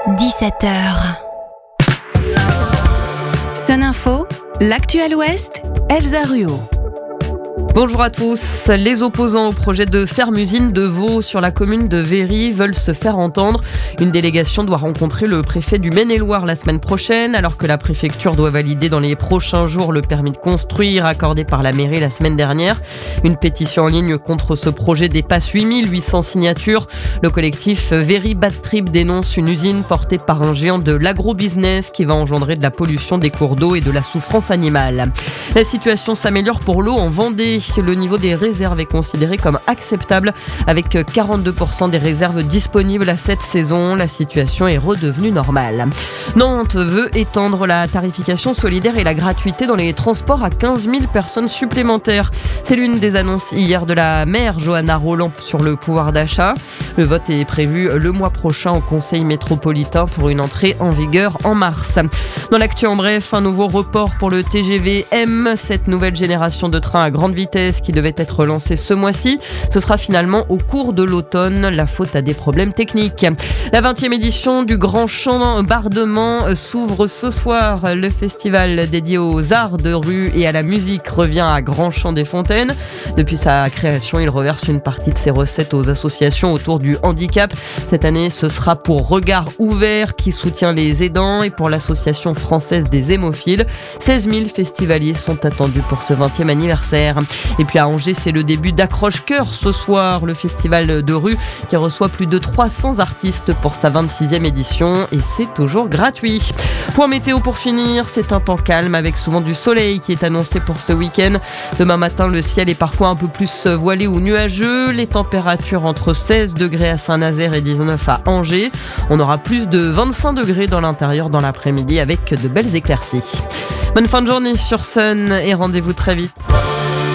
17h. Sun Info, l'actuel Ouest, Elsa Ruot. Bonjour à tous. Les opposants au projet de ferme-usine de Vaux sur la commune de Véry veulent se faire entendre. Une délégation doit rencontrer le préfet du Maine-et-Loire la semaine prochaine, alors que la préfecture doit valider dans les prochains jours le permis de construire accordé par la mairie la semaine dernière. Une pétition en ligne contre ce projet dépasse 8800 signatures. Le collectif Véry Bad Trip dénonce une usine portée par un géant de l'agro-business qui va engendrer de la pollution des cours d'eau et de la souffrance animale. La situation s'améliore pour l'eau en Vendée. Le niveau des réserves est considéré comme acceptable avec 42% des réserves disponibles à cette saison. La situation est redevenue normale. Nantes veut étendre la tarification solidaire et la gratuité dans les transports à 15 000 personnes supplémentaires. C'est l'une des annonces hier de la maire Johanna Roland sur le pouvoir d'achat. Le vote est prévu le mois prochain au Conseil métropolitain pour une entrée en vigueur en mars. Dans l'actu en bref, un nouveau report pour le TGV M, cette nouvelle génération de trains à grande vitesse qui devait être lancée ce mois-ci. Ce sera finalement au cours de l'automne, la faute à des problèmes techniques. La 20e édition du Grand Chambardement s'ouvre ce soir. Le festival dédié aux arts de rue et à la musique revient à Grand Champ des Fontaines. Depuis sa création, il reverse une partie de ses recettes aux associations autour du handicap. Cette année, ce sera pour Regard Ouvert qui soutient les aidants et pour l'association française des hémophiles. 16 000 festivaliers sont attendus pour ce 20e anniversaire. Et puis à Angers, c'est le début d'Accroche-Cœur ce soir, le festival de rue qui reçoit plus de 300 artistes pour sa 26e édition et c'est toujours gratuit. Point météo pour finir, c'est un temps calme avec souvent du soleil qui est annoncé pour ce week-end. Demain matin, le ciel est parfois un peu plus voilé ou nuageux. Les températures entre 16 degrés à Saint-Nazaire et 19 à Angers. On aura plus de 25 degrés dans l'intérieur dans l'après-midi avec de belles éclaircies. Bonne fin de journée sur Sun et rendez-vous très vite.